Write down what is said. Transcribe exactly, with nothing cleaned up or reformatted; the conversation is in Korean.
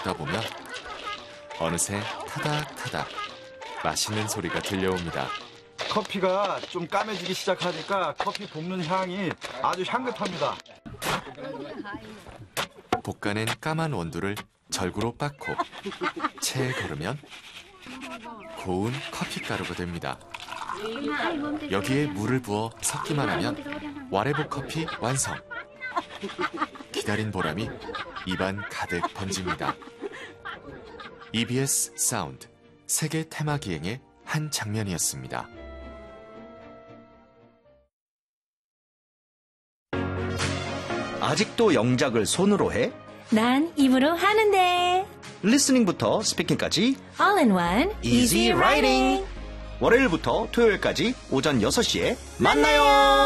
볶다 보면 어느새 타닥타닥 맛있는 소리가 들려옵니다. 커피가 좀 까매지기 시작하니까 커피 볶는 향이 아주 향긋합니다. 볶아낸 까만 원두를 절구로 빻고 체에 걸으면 고운 커피가루가 됩니다. 여기에 물을 부어 섞기만 하면 와레보 커피 완성. 기다린 보람이 입안 가득 번집니다. 이비에스 사운드 세계 테마 기행의 한 장면이었습니다. 아직도 영작을 손으로 해? 난 입으로 하는데. 리스닝부터 스피킹까지 All in one, Easy Writing. 월요일부터 토요일까지 오전 여섯 시에 만나요.